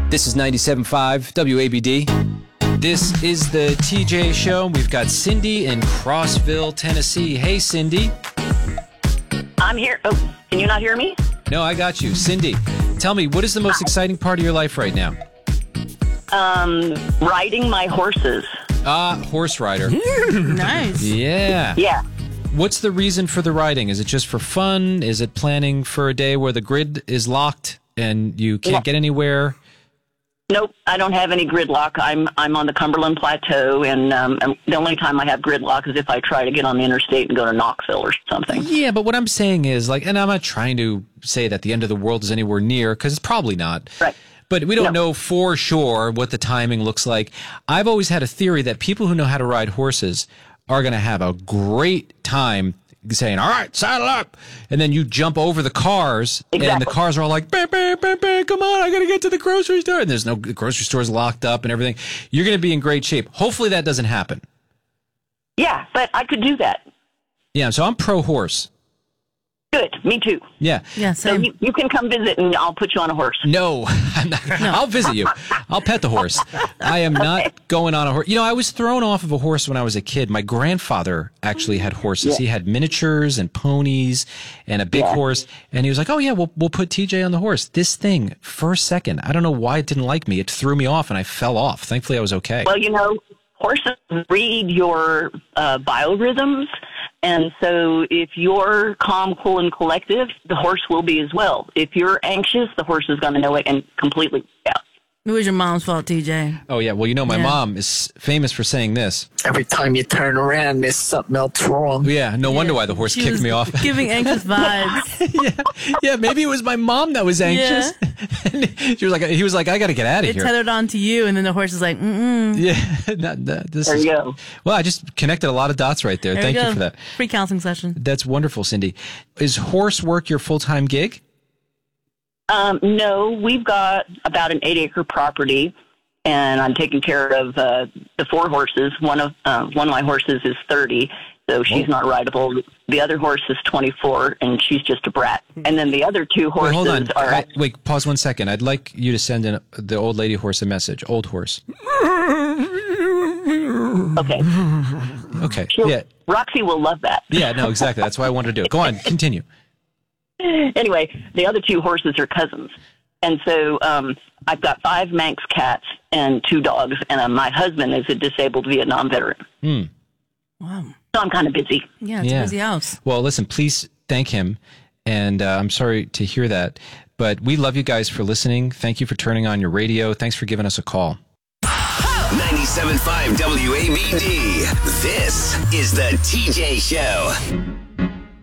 This is 97.5 WABD. This is the TJ Show. We've got Cindy in Crossville, Tennessee. Hey, Cindy. I'm here. Oh, can you not hear me? No, I got you. Cindy, tell me, what is the most exciting part of your life right now? Riding my horses. Horse rider. Nice. Yeah. Yeah. What's the reason for the riding? Is it just for fun? Is it planning for a day where the grid is locked and you can't get anywhere? Nope, I don't have any gridlock. I'm on the Cumberland Plateau, and the only time I have gridlock is if I try to get on the interstate and go to Knoxville or something. Yeah, but what I'm saying is, like, and I'm not trying to say that the end of the world is anywhere near, because it's probably not. Right. But we don't know for sure what the timing looks like. I've always had a theory that people who know how to ride horses are going to have a great time saying, all right, saddle up. And then you jump over the cars, and the cars are all like, bam, bam, bam, bam, come on, I got to get to the grocery store. And the grocery store's locked up and everything. You're going to be in great shape. Hopefully that doesn't happen. Yeah, but I could do that. Yeah, so I'm pro horse. Good, me too. Yeah. Yeah, So you can come visit, and I'll put you on a horse. No, I'm not. I'll visit you. I'll pet the horse. I am not going on a horse. You know, I was thrown off of a horse when I was a kid. My grandfather actually had horses. He had miniatures and ponies and a big horse. And he was like, oh, yeah, we'll put TJ on the horse. This thing, for a second, I don't know why it didn't like me. It threw me off, and I fell off. Thankfully, I was okay. Well, you know, horses read your biorhythms. And so if you're calm, cool, and collective, the horse will be as well. If you're anxious, the horse is going to know it and completely out. It was your mom's fault, TJ. Oh, yeah. Well, you know, my mom is famous for saying this. Every time you turn around, there's something else wrong. Yeah, no wonder why the horse She kicked was me off. Giving anxious vibes. Yeah, maybe it was my mom that was anxious. And he was like, I got to get out of It here. tethered on to you, and then the horse is like, Yeah, There you go. Well, I just connected a lot of dots right there. Thank you for that. Free counseling session. That's wonderful, Cindy. Is horse work your full-time gig? No, we've got about an 8-acre property, and I'm taking care of the 4 horses. One of my horses is 30, so she's not rideable. The other horse is 24, and she's just a brat. And then the other 2 horses Wait, hold on. are... Wait, pause 1 second. I'd like you to send in the old lady horse a message. Old horse. Okay. Okay. Yeah. Roxy will love that. Yeah, no, exactly. That's why I wanted to do it. Go on, continue. Anyway, the other 2 horses are cousins. And so I've got 5 Manx cats and 2 dogs, and my husband is a disabled Vietnam veteran. Wow. So I'm kind of busy. Yeah, it's a busy house. Well, listen, please thank him. And I'm sorry to hear that. But we love you guys for listening. Thank you for turning on your radio. Thanks for giving us a call. 97.5 WABD. This is the TJ Show.